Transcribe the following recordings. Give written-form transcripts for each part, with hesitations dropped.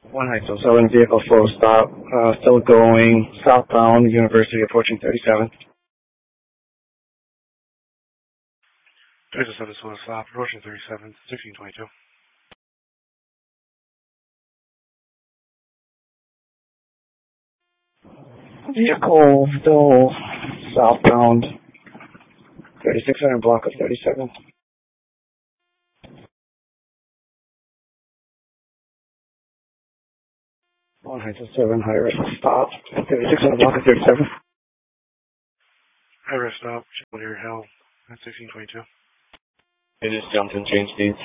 One high, so 7 vehicle full stop, still going southbound, University approaching 37. There's a 7 slow stop, approaching 37, 1622. Vehicle still southbound, 3600 block of 37. One high, so 7 high risk stop, 3600 block of 37. High risk stop, near Hill, at 1622. It just jumped and changed speeds.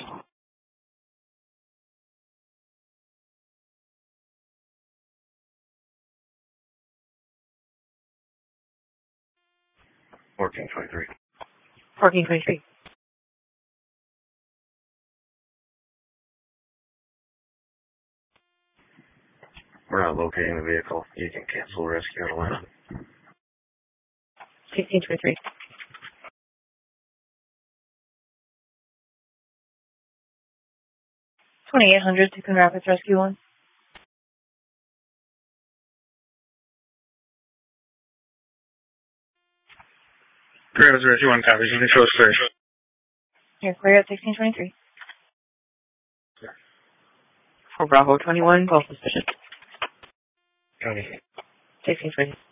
Fourteen 23. 1423. We're not locating the vehicle. You can cancel rescue at 11. 1623. 2800, Tucson Rapids Rescue 1. Rapids Rescue 1 copies. You can show us clear. You're clear at 1623. For Bravo 21, both suspicious. Copy. 1623.